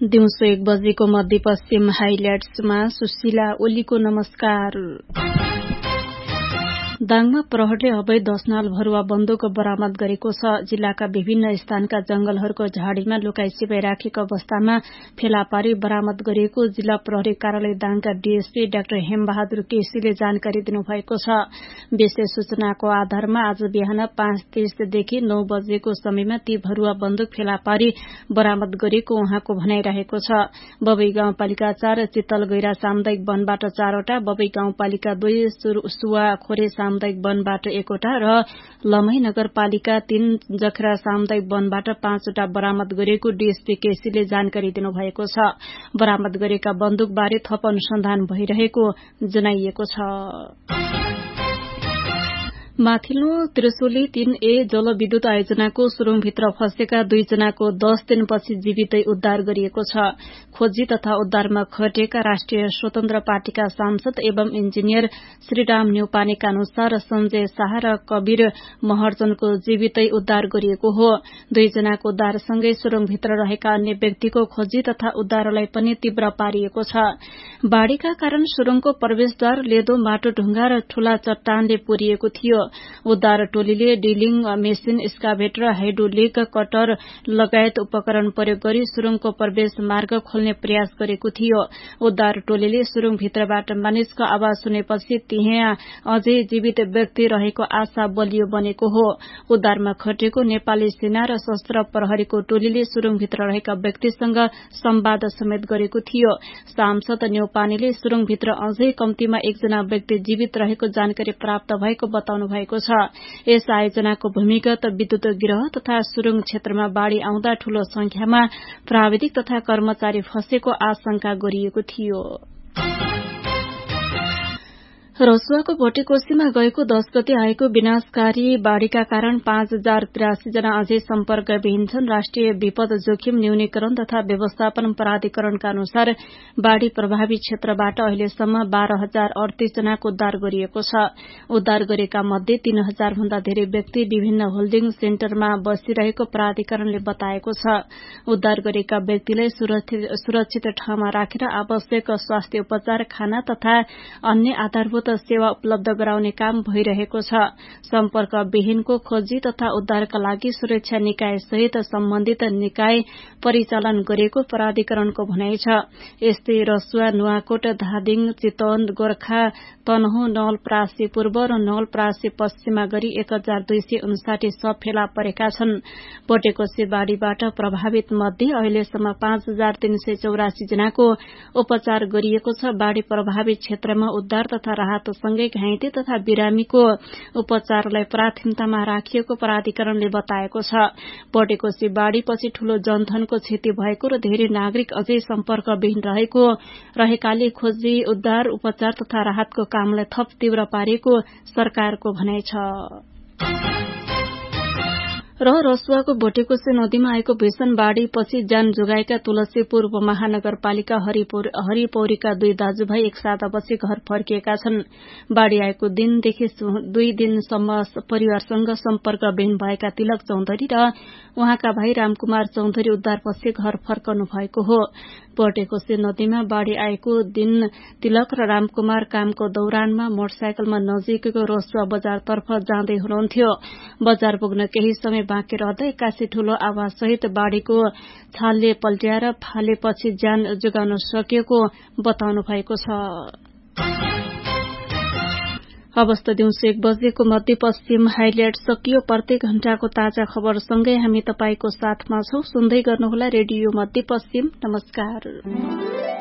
दिउँसो 1 बजेको मध्यपश्चिम हाइलाइट्समा सुशीला ओलीको नमस्कार। दाङमा प्रहरले अवैध दशनाल भरुवा बन्दुक बरामद गरेको छ। जिल्लाका विभिन्न स्थानका जंगलहरूको झाडीमा लुकाई छिपाई राखेको अवस्थामा फेला पारी बरामद गरिएको जिल्ला प्रहरी कार्यालय दाङका डीएसपी डाक्टर हेमबहादुर केसीले जानकारी दिनुभएको छ। विशेष सूचनाको आधारमा आज बिहान 5:30 देखि 9 बजेको समयमा ती भरुवा बन्दुक फेला पारी बरामद गरेको उहाँको भनाइरहेको छ। बबई गाउँपालिका 4 चित्तल गैरा सामुदायिक वनबाट 4वटा, बबई गाउँपालिका 2 सुवा खोरे सामुदायिक वनबाट 1वटा र लमही नगरपालिका 3 जखरा सामुदायिक वनबाट 5वटा बरामद गरेको डीएसपी केसीले जानकारी दिनुभएको छ। बरामद गरेका बन्दुकबारे थप अनुसन्धान भइरहेको जनाइएको छ। माथिल्लो त्रिशुली 3A जलविद्युत आयोजनाको सुरुङभित्र फँसेका 2 जनाको 10 दिनपछि जीवितै उद्धार गरिएको छ। खोजी तथा उद्धारमा खटेका राष्ट्रिय स्वतन्त्र पार्टीका सांसद एवं इन्जिनियर श्रीराम न्यौपानेका अनुसार संजय शाह र कबीर महर्जनको जीवितै उद्धार गरिएको हो। 2 जनाको उद्धारसँगै सुरुङभित्र रहेका अन्य व्यक्तिको खोजी तथा उद्धारलाई पनि तीव्र पारिएको छ। बाढ़ीका कारण सुरुङको प्रवेशद्वार लेदो माटो ढुंगा र ठूला चट्टानले पुरिएको थियो। उद्धार टोलीले drilling machine, excavator, hydraulic cutter लगायत उपकरण प्रयोग गरी सुरुङको प्रवेश मार्ग खोल्ने प्रयास गरेको थियो। उद्धार टोलीले सुरुङभित्रबाट मानिसको आवाज सुनेपछि त्यहाँ अझै जीवित व्यक्ति रहेको आशा बलियो बनेको हो। उद्धारमा खटेको नेपाली सेना र सशस्त्र प्रहरीको टोलीले सुरुङभित्र रहेका व्यक्तिसँग संवाद समेत गरेको थियो। सांसद न्यौपानेले सुरुङभित्र अझै कम्तीमा 1 जना व्यक्ति जीवित रहेको जानकारी प्राप्त भएको बताउनु भएको छ। यस आयोजनाको भूमिगत विद्युत गिरह तथा सुरुङ क्षेत्रमा बाढ़ी आउँदा ठूलो संख्यामा प्राविधिक तथा कर्मचारी फँसेको आशंका गरिएको थियो। रसुवाको भोटेकोशीमा गएको 10 गते आएको विनाशकारी बाढ़ीका कारण 5083 जना अझै सम्पर्कविहीन छन्। राष्ट्रिय विपद जोखिम न्यूनीकरण तथा व्यवस्थापन प्राधिकरणका अनुसार बाढ़ी प्रभावित क्षेत्रबाट अहिलेसम्म 12,038 जनाको उद्धार गरिएको छ। उद्धार गरेका मध्ये 3,000 भन्दा धेरै व्यक्ति विभिन्न होल्डिङ सेन्टरमा बसिरहेको प्राधिकरणले बताएको छ। उद्धार गरेका व्यक्तिलाई सुरक्षित ठाउँमा राखेर आवश्यक स्वास्थ्य उपचार, खाना तथा अन्य आधारभूत सेवा उपलब्ध गराउने काम भइरहेको छ। सम्पर्कविहीनको खोजी तथा उद्धारका लागि सुरक्षा निकाय सहित सम्बन्धित निकाय परिचालन गरेको प्राधिकरणको भनाइ छ। यस्तै रसुवा, नुवाकोट, धादिङ, चितवन, गोर्खा, तनहुँ, नवलपरासी पूर्व र नवलपरासी पश्चिममा गरी 1259 शव फेला परेका छन्। भोटेकोशी बाढ़ीबाट प्रभावित मध्ये अहिलेसम्म 5384 जनाको उपचार गरिएको छ। बाढ़ी प्रभावित क्षेत्रमा उद्धार तथा राहतसँगै घाइते तथा बिरामीको उपचारलाई प्राथमिकतामा राखिएको प्राधिकरणले बताएको छ। भोटेकोशी बाढ़ीपछि ठूलो जनधनको क्षति भएको र धेरै नागरिक अझै सम्पर्कविहीन रहेकाले खोजी, उद्धार, उपचार तथा राहतको कामलाई थप तीव्र पारेको सरकारको भनाइ छ। र रसुवाको भोटेकोशी नदीमा आएको भीषण बाढ़ीपछि ज्यान जोगाएका तुलसीपुर उपमहानगरपालिका हरिपौरीका 2 दाजुभाइ 1 सातापछि घर फर्किएका छन्। बाढ़ी आएको दिनदेखि 2 दिनसम्म परिवारसँग सम्पर्कविहीन भएका तिलक चौधरी र उहाँका भाइ रामकुमार चौधरी उद्धारपछि घर फर्कनु भएको हो। भोटेकोशी नदीमा बाढ़ी आएको दिन तिलक र रामकुमार कामको दौरानमा मोटरसाइकलमा नजिकको रसुवा बजारतर्फ जाँदै हुनुहुन्थ्यो। बजार पुग्न केही समय बाँकी रहँदा एक्कासी ठूलो आवाज सहित बाढ़ीको छालले पल्ट्याएर फालेपछि ज्यान जोगाउन सकिएको बताउनु भएको छ। अवस्था दिउँसो 1 बजेको मध्यपश्चिम हाइलाइट सकियो। प्रत्येक घण्टाको ताजा खबरसँगै हामी तपाईको साथमा छौं। सुन्दै गर्नुहोला रेडियो मध्यपश्चिम। नमस्कार।